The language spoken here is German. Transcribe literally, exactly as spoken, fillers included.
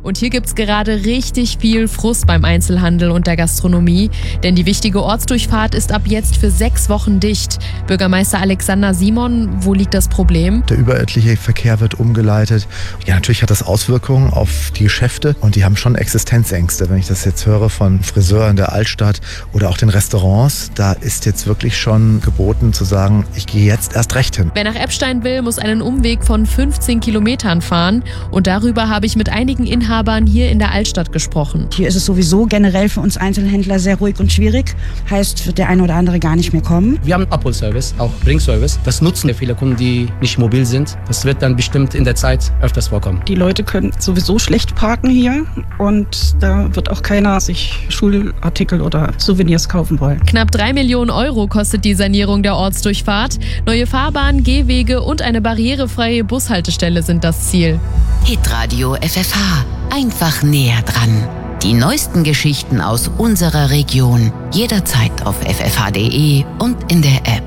Und hier gibt's gerade richtig viel Frust beim Einzelhandel und der Gastronomie, denn die wichtige Ortsdurchfahrt ist ab jetzt für sechs Wochen dicht. Bürgermeister Alexander Simon, wo liegt das Problem? Der überörtliche Verkehr wird umgeleitet. Ja, natürlich hat das Auswirkungen auf die Geschäfte und die haben schon Existenzängste. Wenn ich das jetzt höre von Friseur in der Altstadt oder auch den Restaurants, da ist jetzt wirklich schon geboten zu sagen, ich gehe jetzt erst recht hin. Wer nach Eppstein will, muss einen Umweg von fünfzehn Kilometern fahren und darüber habe ich mit einigen Inhabern hier in der Altstadt gesprochen. Hier ist es sowieso generell für uns Einzelhändler sehr ruhig und schwierig. Heißt, wird der eine oder andere gar nicht mehr kommen. Wir haben Abholservice, auch Bringservice. Das nutzen viele Kunden, die nicht mobil sind. Das wird dann bestimmt in der Zeit öfters vorkommen. Die Leute können sowieso schlecht parken hier und da wird auch keiner sich Schulartikel oder Souvenirs kaufen wollen. Knapp drei Millionen Euro kostet die Sanierung der Ortsdurchfahrt. Neue Fahrbahnen, Gehwege und eine barrierefreie Bushaltestelle sind das Ziel. Hitradio F F H. Einfach näher dran. Die neuesten Geschichten aus unserer Region. Jederzeit auf f f h punkt d e und in der App.